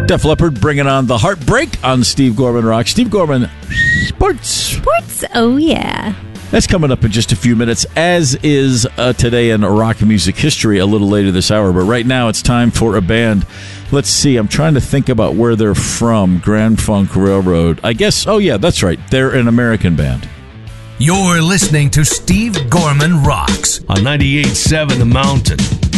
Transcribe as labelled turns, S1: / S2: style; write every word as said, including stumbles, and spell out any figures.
S1: Def Leppard bringing on the Heartbreak on Steve Gorman Rock. Steve Gorman, sports.
S2: Sports, oh yeah.
S1: That's coming up in just a few minutes, as is uh, Today in Rock Music History a little later this hour. But right now it's time for a band. Let's see. I'm trying to think about where they're from. Grand Funk Railroad. I guess, oh yeah, that's right. They're an American band.
S3: You're listening to Steve Gorman Rocks on ninety-eight point seven The Mountain.